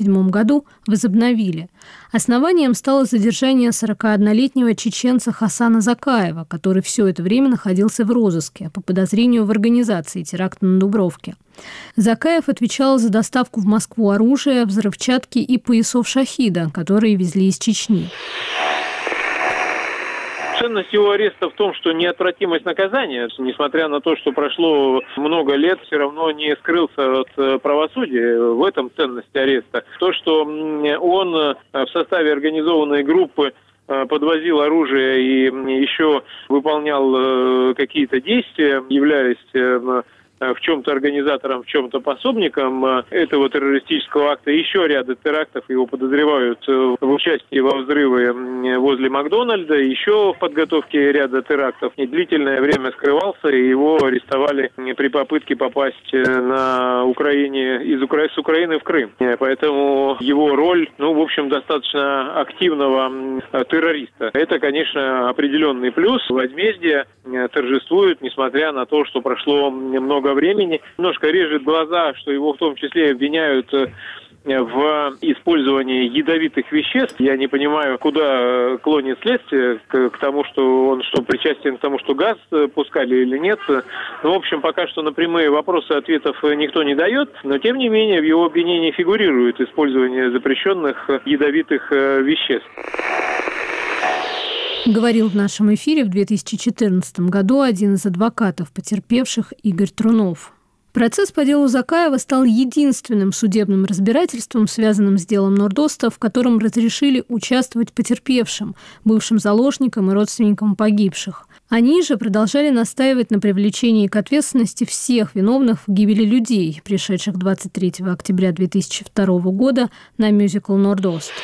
2007 году возобновили. Основанием стало задержание 41-летнего чеченца Хасана Закаева, который все это время находился в розыске по подозрению в организации теракта на Дубровке. Закаев отвечал за доставку в Москву оружия, взрывчатки и поясов «Шахида», которые везли из Чечни. Ценность его ареста в том, что неотвратимость наказания, несмотря на то, что прошло много лет, все равно не скрылся от правосудия. В этом ценность ареста. То, что он в составе организованной группы подвозил оружие и еще выполнял какие-то действия, являясь в чем-то организатором, в чем-то пособником этого террористического акта, еще ряда терактов. Его подозревают в участии во взрыве возле Макдональда, еще в подготовке ряда терактов. Длительное время скрывался, и его арестовали при попытке попасть с Украины в Крым. Поэтому его роль, в общем, достаточно активного террориста. Это, конечно, определенный плюс. Возмездие торжествует, несмотря на то, что прошло много времени. Немножко режет глаза, что его в том числе обвиняют в использовании ядовитых веществ. Я не понимаю, куда клонит следствие, к тому, что он причастен к тому, что газ пускали или нет. В общем, пока что на прямые вопросы ответов никто не дает, но тем не менее в его обвинении фигурирует использование запрещенных ядовитых веществ. Говорил в нашем эфире в 2014 году один из адвокатов потерпевших Игорь Трунов. Процесс по делу Закаева стал единственным судебным разбирательством, связанным с делом Нордоста, в котором разрешили участвовать потерпевшим, бывшим заложникам и родственникам погибших. Они же продолжали настаивать на привлечении к ответственности всех виновных в гибели людей, пришедших 23 октября 2002 года на мюзикл «Нордост».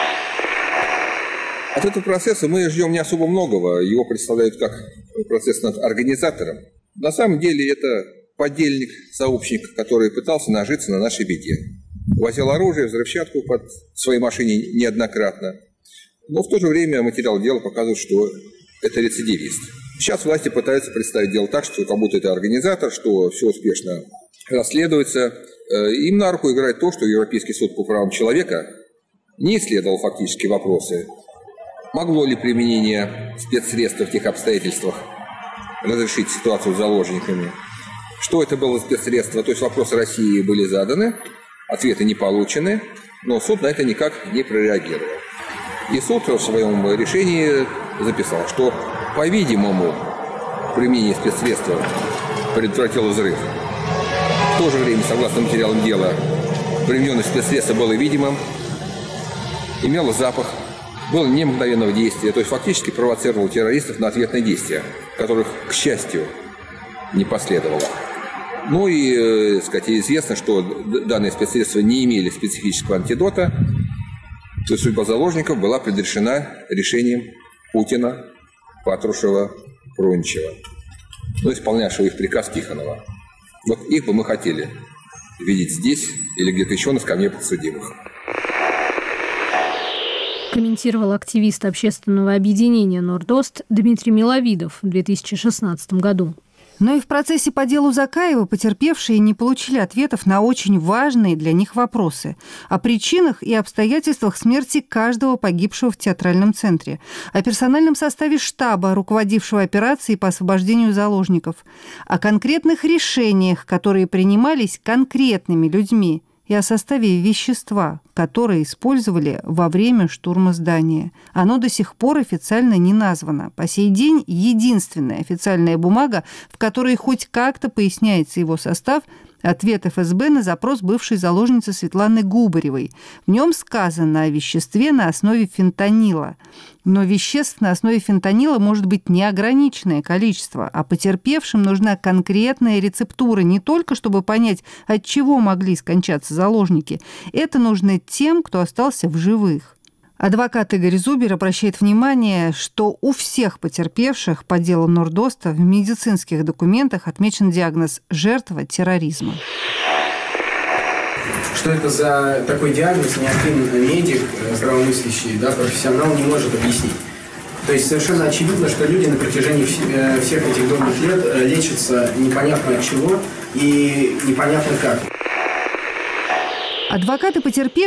От этого процесса мы ждем не особо многого. Его представляют как процесс над организатором. На самом деле это подельник, сообщник, который пытался нажиться на нашей беде. Возил оружие, взрывчатку под своей машине неоднократно. Но в то же время материал дела показывает, что это рецидивист. Сейчас власти пытаются представить дело так, что как будто это организатор, что все успешно расследуется. Им на руку играет то, что Европейский суд по правам человека не исследовал фактически вопросы. Могло ли применение спецсредств в тех обстоятельствах разрешить ситуацию с заложниками? Что это было за спецсредства? То есть вопросы России были заданы, ответы не получены, но суд на это никак не прореагировал. И суд в своем решении записал, что, по-видимому, применение спецсредств предотвратило взрыв. В то же время, согласно материалам дела, примененное спецсредство было видимым, имело запах, было не мгновенного действия, то есть фактически провоцировал террористов на ответные действия, которых, к счастью, не последовало. Ну и, известно, что данные спецсредства не имели специфического антидота, то есть судьба заложников была предрешена решением Путина, Патрушева, Пруничева, исполнявшего их приказ Тихонова. Вот их бы мы хотели видеть здесь или где-то еще на скамье подсудимых. Комментировал активист общественного объединения «Нордост» Дмитрий Миловидов в 2016 году. Но и в процессе по делу Закаева потерпевшие не получили ответов на очень важные для них вопросы о причинах и обстоятельствах смерти каждого погибшего в театральном центре, о персональном составе штаба, руководившего операцией по освобождению заложников, о конкретных решениях, которые принимались конкретными людьми, и о составе вещества, которое использовали во время штурма здания. Оно до сих пор официально не названо. По сей день единственная официальная бумага, в которой хоть как-то поясняется его состав, ответ ФСБ на запрос бывшей заложницы Светланы Губаревой. В нем сказано о веществе на основе фентанила. Но веществ на основе фентанила может быть неограниченное количество, а потерпевшим нужна конкретная рецептура не только, чтобы понять, от чего могли скончаться заложники. Это нужно тем, кто остался в живых. Адвокат Игорь Зубер обращает внимание, что у всех потерпевших по делу Нордоста в медицинских документах отмечен диагноз «жертва терроризма». Что это за такой диагноз, ни один медик, здравомыслящий, профессионал не может объяснить. То есть совершенно очевидно, что люди на протяжении всех этих долгих лет лечатся непонятно от чего и непонятно как. Адвокаты потерпевших